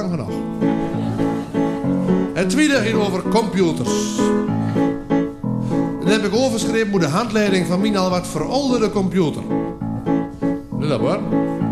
lang genoeg. Het tweede ging over computers. Dat heb ik overgeschreven met de handleiding van mijn al wat verouderde computer. Is dat waar?